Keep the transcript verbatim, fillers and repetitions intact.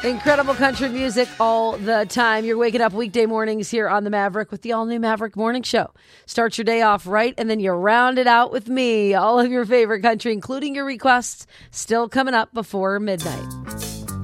Incredible country music all the time. You're waking up weekday mornings here on the Maverick with the all-new Maverick Morning Show. Start your day off right, and then you round it out with me. All of your favorite country, including your requests, still coming up before midnight.